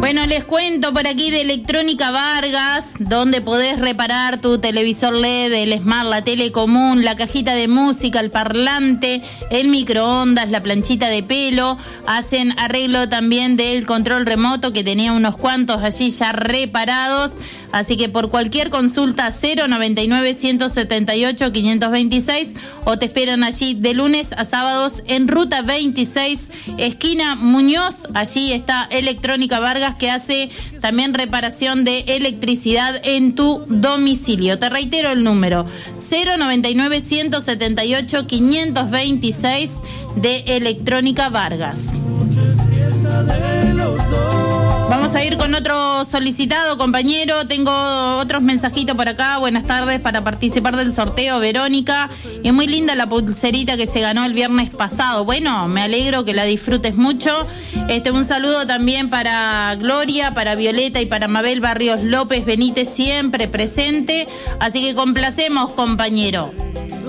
Bueno, les cuento por aquí de Electrónica Vargas, donde podés reparar tu televisor LED, el Smart, la tele común, la cajita de música, el parlante, el microondas, la planchita de pelo. Hacen arreglo también del control remoto, que tenía unos cuantos allí ya reparados. Así que por cualquier consulta 099-178-526 o te esperan allí de lunes a sábados en Ruta 26, esquina Muñoz. Allí está Electrónica Vargas, que hace también reparación de electricidad en tu domicilio. Te reitero el número 099-178-526 de Electrónica Vargas. Vamos a ir con otro solicitado, compañero. Tengo otros mensajitos por acá. Buenas tardes, para participar del sorteo, Verónica. Es muy linda la pulserita que se ganó el viernes pasado. Bueno, me alegro que la disfrutes mucho. Un saludo también para Gloria, para Violeta y para Mabel Barrios López Benítez, siempre presente. Así que complacemos, compañero.